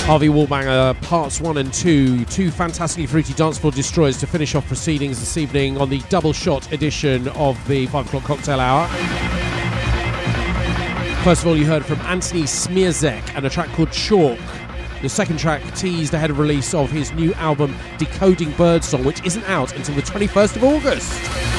Harvey Wallbanger, parts 1 and 2, two fantastically fruity dance floor destroyers to finish off proceedings this evening on the double shot edition of the 5 o'clock cocktail hour. First of all, you heard from Anthony Smearzek and a track called Chalk. The second track teased ahead of release of his new album Decoding Birdsong, which isn't out until the 21st of August.